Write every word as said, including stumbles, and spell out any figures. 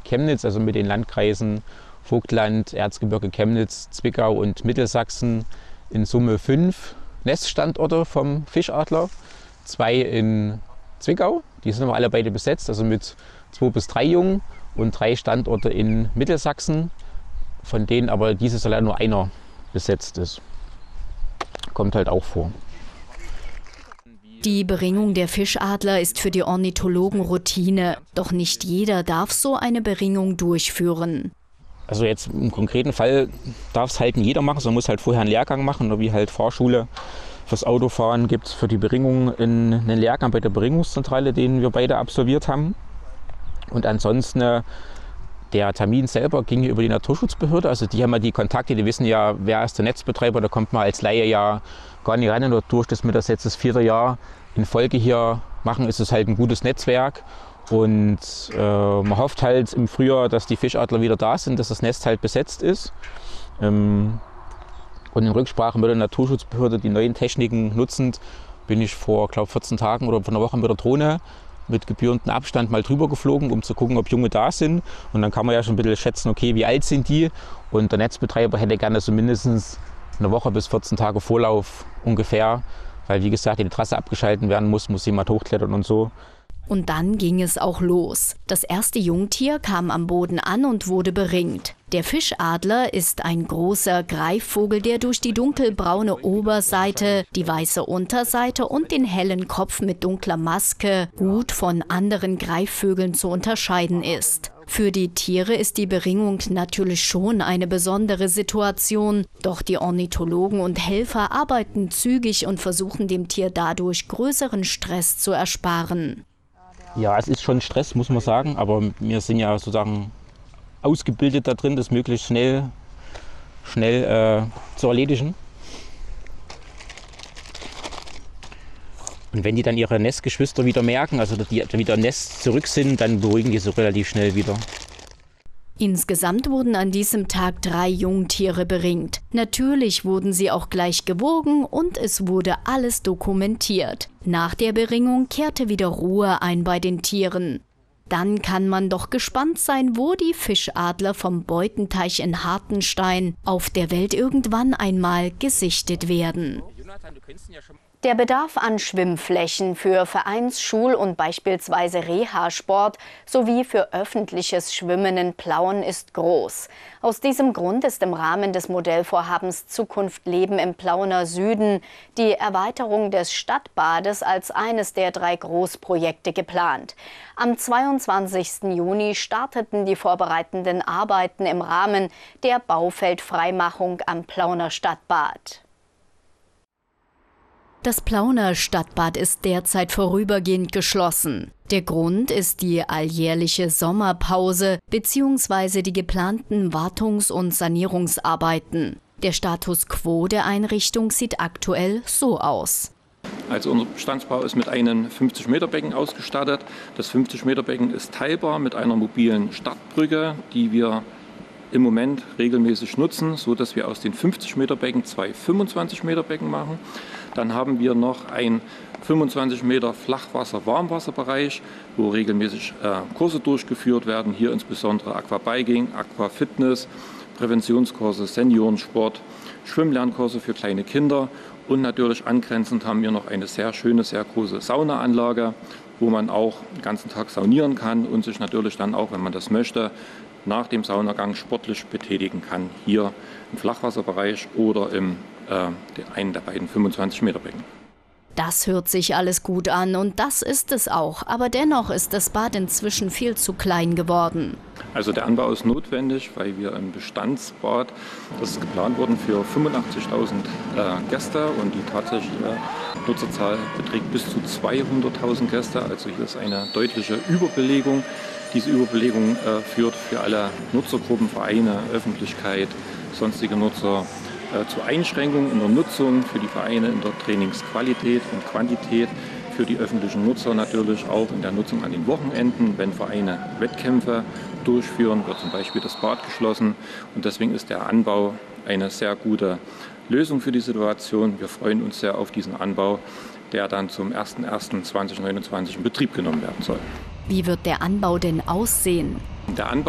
Chemnitz, also mit den Landkreisen Vogtland, Erzgebirge, Chemnitz, Zwickau und Mittelsachsen in Summe fünf Neststandorte vom Fischadler. Zwei in Zwickau, die sind aber alle beide besetzt, also mit zwei bis drei Jungen, und drei Standorte in Mittelsachsen, von denen aber dieses Jahr nur einer besetzt ist. Kommt halt auch vor. Die Beringung der Fischadler ist für die Ornithologen Routine. Doch nicht jeder darf so eine Beringung durchführen. Also jetzt im konkreten Fall darf es halt nicht jeder machen, sondern muss halt vorher einen Lehrgang machen, wie halt Fahrschule. Fürs Autofahren gibt es für die Beringung einen Lehrgang bei der Beringungszentrale, den wir beide absolviert haben. Und ansonsten, der Termin selber ging über die Naturschutzbehörde. Also die haben ja die Kontakte, die wissen ja, wer ist der Netzbetreiber. Da kommt man als Laie ja gar nicht ran. Und durch das wir das jetzt das vierte Jahr in Folge hier machen, ist es halt ein gutes Netzwerk. Und äh, man hofft halt im Frühjahr, dass die Fischadler wieder da sind, dass das Nest halt besetzt ist. Ähm, und in Rücksprache mit der Naturschutzbehörde, die neuen Techniken nutzend, bin ich vor, glaube vierzehn Tagen oder vor einer Woche mit der Drohne mit gebührendem Abstand mal drüber geflogen, um zu gucken, ob Junge da sind. Und dann kann man ja schon ein bisschen schätzen, okay, wie alt sind die? Und der Netzbetreiber hätte gerne so mindestens eine Woche bis vierzehn Tage Vorlauf ungefähr. Weil, wie gesagt, die Trasse abgeschalten werden muss, muss jemand hochklettern und so. Und dann ging es auch los. Das erste Jungtier kam am Boden an und wurde beringt. Der Fischadler ist ein großer Greifvogel, der durch die dunkelbraune Oberseite, die weiße Unterseite und den hellen Kopf mit dunkler Maske gut von anderen Greifvögeln zu unterscheiden ist. Für die Tiere ist die Beringung natürlich schon eine besondere Situation. Doch die Ornithologen und Helfer arbeiten zügig und versuchen dem Tier dadurch größeren Stress zu ersparen. Ja, es ist schon Stress, muss man sagen, aber wir sind ja sozusagen ausgebildet da drin, das möglichst schnell, schnell äh, zu erledigen. Und wenn die dann ihre Nestgeschwister wieder merken, also die wieder im Nest zurück sind, dann beruhigen die sich relativ schnell wieder. Insgesamt wurden an diesem Tag drei Jungtiere beringt. Natürlich wurden sie auch gleich gewogen und es wurde alles dokumentiert. Nach der Beringung kehrte wieder Ruhe ein bei den Tieren. Dann kann man doch gespannt sein, wo die Fischadler vom Beutenteich in Hartenstein auf der Welt irgendwann einmal gesichtet werden. Der Bedarf an Schwimmflächen für Vereins-, Schul- und beispielsweise Reha-Sport sowie für öffentliches Schwimmen in Plauen ist groß. Aus diesem Grund ist im Rahmen des Modellvorhabens Zukunft Leben im Plauener Süden die Erweiterung des Stadtbades als eines der drei Großprojekte geplant. Am zweiundzwanzigsten Juni starteten die vorbereitenden Arbeiten im Rahmen der Baufeldfreimachung am Plauener Stadtbad. Das Plauener Stadtbad ist derzeit vorübergehend geschlossen. Der Grund ist die alljährliche Sommerpause bzw. die geplanten Wartungs- und Sanierungsarbeiten. Der Status quo der Einrichtung sieht aktuell so aus. Also unser Bestandsbau ist mit einem fünfzig Meter Becken ausgestattet. Das fünfzig Meter Becken ist teilbar mit einer mobilen Startbrücke, die wir im Moment regelmäßig nutzen, sodass wir aus den fünfzig Meter Becken zwei fünfundzwanzig Meter Becken machen. Dann haben wir noch ein fünfundzwanzig Meter Flachwasser-Warmwasserbereich, wo regelmäßig äh, Kurse durchgeführt werden. Hier insbesondere Aquabiking, Aquafitness, Präventionskurse, Seniorensport, Schwimmlernkurse für kleine Kinder. Und natürlich angrenzend haben wir noch eine sehr schöne, sehr große Saunaanlage, wo man auch den ganzen Tag saunieren kann und sich natürlich dann auch, wenn man das möchte, nach dem Saunagang sportlich betätigen kann, hier im Flachwasserbereich oder im äh, einen der beiden fünfundzwanzig Meter Becken. Das hört sich alles gut an und das ist es auch. Aber dennoch ist das Bad inzwischen viel zu klein geworden. Also der Anbau ist notwendig, weil wir im Bestandsbad, das ist geplant worden für fünfundachtzigtausend äh, Gäste und die tatsächliche Nutzerzahl beträgt bis zu zweihunderttausend Gäste. Also hier ist eine deutliche Überbelegung. Diese Überbelegung äh, führt für alle Nutzergruppen, Vereine, Öffentlichkeit, sonstige Nutzer äh, zu Einschränkungen in der Nutzung, für die Vereine in der Trainingsqualität und Quantität, für die öffentlichen Nutzer natürlich auch in der Nutzung an den Wochenenden. Wenn Vereine Wettkämpfe durchführen, wird zum Beispiel das Bad geschlossen und deswegen ist der Anbau eine sehr gute Lösung für die Situation. Wir freuen uns sehr auf diesen Anbau, der dann zum ersten ersten zweitausendneunundzwanzig in Betrieb genommen werden soll. Wie wird der Anbau denn aussehen? Der Anbau